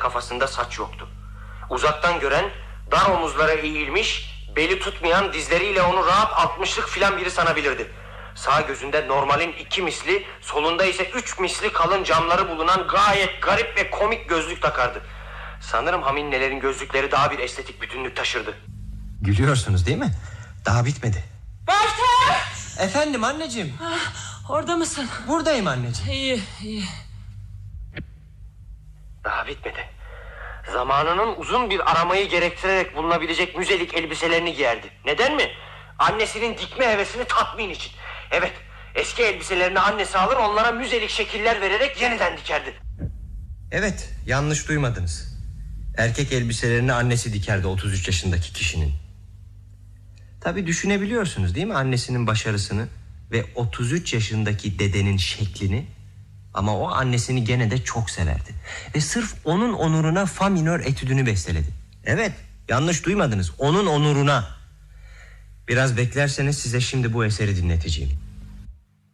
kafasında saç yoktu. Uzaktan gören, dar omuzlara eğilmiş, beli tutmayan dizleriyle onu rahat 60'lık filan biri sanabilirdi. Sağ gözünde normalin 2 misli, solunda ise 3 misli kalın camları bulunan gayet garip ve komik gözlük takardı. Sanırım Haminnelerin gözlükleri daha bir estetik bütünlük taşırdı. Gülüyorsunuz değil mi? Daha bitmedi. Walter! Efendim anneciğim. Orada mısın? Buradayım anneciğim. İyi. Daha bitmedi. Zamanının uzun bir aramayı gerektirerek bulunabilecek müzelik elbiselerini giyerdi. Neden mi? Annesinin dikme hevesini tatmin için. Evet, eski elbiselerini annesi alır, onlara müzelik şekiller vererek yeniden dikerdi. Evet, yanlış duymadınız. Erkek elbiselerini annesi dikerdi 33 yaşındaki kişinin. Tabii düşünebiliyorsunuz değil mi annesinin başarısını ve 33 yaşındaki dedenin şeklini? Ama o annesini gene de çok severdi. Ve sırf onun onuruna fa minör etüdünü besteledi. Evet, yanlış duymadınız, onun onuruna. Biraz beklerseniz size şimdi bu eseri dinleteceğim.